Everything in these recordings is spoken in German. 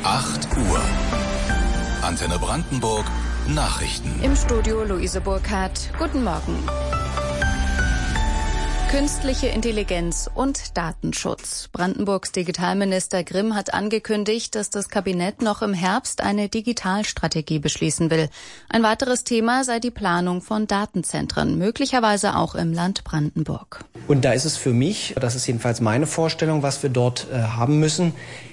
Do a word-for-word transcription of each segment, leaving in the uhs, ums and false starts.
acht Uhr. Antenne Brandenburg, Nachrichten. Im Studio Luise Burkhardt. Guten Morgen. Künstliche Intelligenz und Datenschutz. Brandenburgs Digitalminister Grimm hat angekündigt, dass das Kabinett noch im Herbst eine Digitalstrategie beschließen will. Ein weiteres Thema sei die Planung von Datenzentren, möglicherweise auch im Land Brandenburg. Und da ist es für mich, das ist jedenfalls meine Vorstellung, was wir dort äh, haben müssen,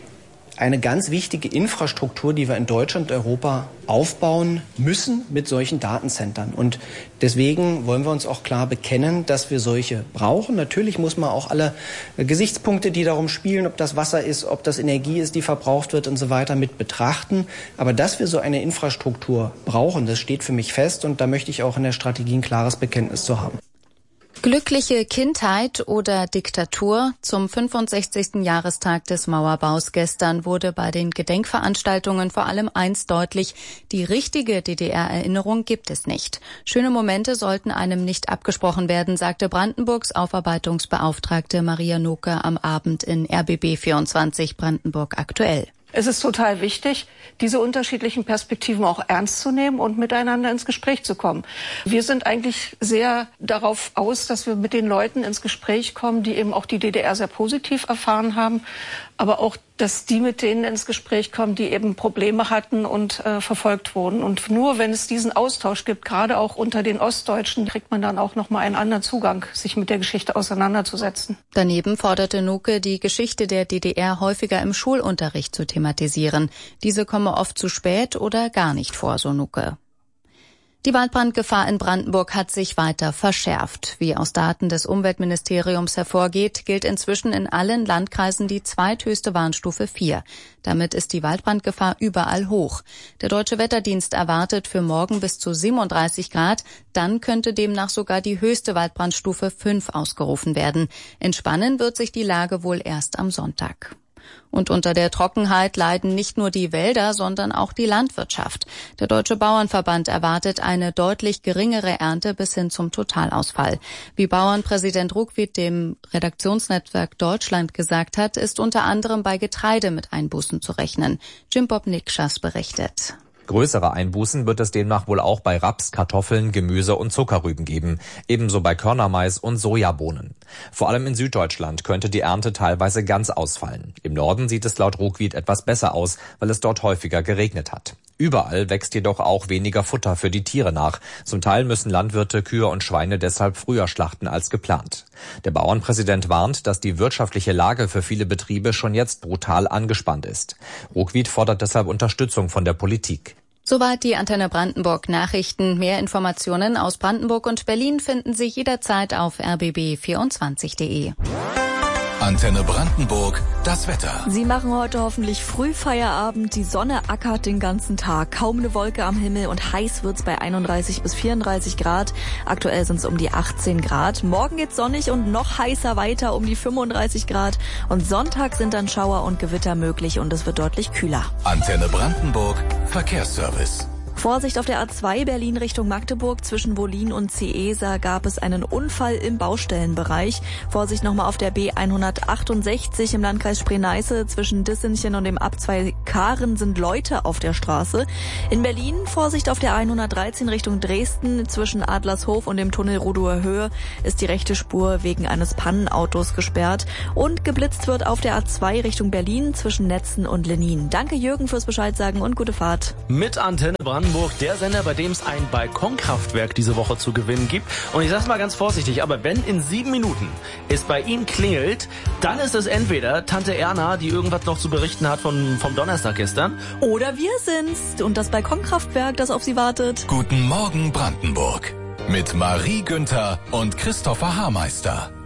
eine ganz wichtige Infrastruktur, die wir in Deutschland und Europa aufbauen müssen mit solchen Datenzentren. Und deswegen wollen wir uns auch klar bekennen, dass wir solche brauchen. Natürlich muss man auch alle Gesichtspunkte, die darum spielen, ob das Wasser ist, ob das Energie ist, die verbraucht wird und so weiter, mit betrachten. Aber dass wir so eine Infrastruktur brauchen, das steht für mich fest. Und da möchte ich auch in der Strategie ein klares Bekenntnis zu haben. Glückliche Kindheit oder Diktatur? Zum fünfundsechzigsten Jahrestag des Mauerbaus gestern wurde bei den Gedenkveranstaltungen vor allem eins deutlich: Die richtige D D R-Erinnerung gibt es nicht. Schöne Momente sollten einem nicht abgesprochen werden, sagte Brandenburgs Aufarbeitungsbeauftragte Maria Noke am Abend in R B B vierundzwanzig Brandenburg aktuell. Es ist total wichtig, diese unterschiedlichen Perspektiven auch ernst zu nehmen und miteinander ins Gespräch zu kommen. Wir sind eigentlich sehr darauf aus, dass wir mit den Leuten ins Gespräch kommen, die eben auch die D D R sehr positiv erfahren haben, aber auch, dass die mit denen ins Gespräch kommen, die eben Probleme hatten und äh, verfolgt wurden. Und nur wenn es diesen Austausch gibt, gerade auch unter den Ostdeutschen, kriegt man dann auch noch mal einen anderen Zugang, sich mit der Geschichte auseinanderzusetzen. Daneben forderte Noke, die Geschichte der D D R häufiger im Schulunterricht zu thematisieren. Diese komme oft zu spät oder gar nicht vor, so Noke. Die Waldbrandgefahr in Brandenburg hat sich weiter verschärft. Wie aus Daten des Umweltministeriums hervorgeht, gilt inzwischen in allen Landkreisen die zweithöchste Warnstufe vier. Damit ist die Waldbrandgefahr überall hoch. Der Deutsche Wetterdienst erwartet für morgen bis zu siebenunddreißig Grad. Dann könnte demnach sogar die höchste Waldbrandstufe fünf ausgerufen werden. Entspannen wird sich die Lage wohl erst am Sonntag. Und unter der Trockenheit leiden nicht nur die Wälder, sondern auch die Landwirtschaft. Der Deutsche Bauernverband erwartet eine deutlich geringere Ernte bis hin zum Totalausfall. Wie Bauernpräsident Ruckwied dem Redaktionsnetzwerk Deutschland gesagt hat, ist unter anderem bei Getreide mit Einbußen zu rechnen. Jim Bob Nikschas berichtet. Größere Einbußen wird es demnach wohl auch bei Raps, Kartoffeln, Gemüse und Zuckerrüben geben, ebenso bei Körnermais und Sojabohnen. Vor allem in Süddeutschland könnte die Ernte teilweise ganz ausfallen. Im Norden sieht es laut Ruckwied etwas besser aus, weil es dort häufiger geregnet hat. Überall wächst jedoch auch weniger Futter für die Tiere nach. Zum Teil müssen Landwirte Kühe und Schweine deshalb früher schlachten als geplant. Der Bauernpräsident warnt, dass die wirtschaftliche Lage für viele Betriebe schon jetzt brutal angespannt ist. Ruckwied fordert deshalb Unterstützung von der Politik. Soweit die Antenne Brandenburg Nachrichten. Mehr Informationen aus Brandenburg und Berlin finden Sie jederzeit auf r b b vierundzwanzig punkt de. Antenne Brandenburg, das Wetter. Sie machen heute hoffentlich früh Feierabend. Die Sonne ackert den ganzen Tag. Kaum eine Wolke am Himmel und heiß wird's bei einunddreißig bis vierunddreißig Grad. Aktuell sind's um die achtzehn Grad. Morgen geht's sonnig und noch heißer weiter um die fünfunddreißig Grad. Und Sonntag sind dann Schauer und Gewitter möglich und es wird deutlich kühler. Antenne Brandenburg, Verkehrsservice. Vorsicht auf der A zwei Berlin Richtung Magdeburg. Zwischen Wollin und Ciesa gab es einen Unfall im Baustellenbereich. Vorsicht nochmal auf der B hundertachtundsechzig im Landkreis Spree-Neiße. Zwischen Dissenchen und dem Abzweig Karen sind Leute auf der Straße. In Berlin Vorsicht auf der hundertdreizehn Richtung Dresden. Zwischen Adlershof und dem Tunnel Rudower Höhe ist die rechte Spur wegen eines Pannenautos gesperrt. Und geblitzt wird auf der A zwei Richtung Berlin zwischen Netzen und Lenin. Danke Jürgen fürs Bescheid sagen und gute Fahrt. Mit Antenne Brandenburg, der Sender, bei dem es ein Balkonkraftwerk diese Woche zu gewinnen gibt. Und ich sag's mal ganz vorsichtig, aber wenn in sieben Minuten es bei Ihnen klingelt, dann ist es entweder Tante Erna, die irgendwas noch zu berichten hat vom, vom Donnerstag gestern. Oder wir sind's und das Balkonkraftwerk, das auf Sie wartet. Guten Morgen Brandenburg mit Marie Günther und Christopher Haarmeister.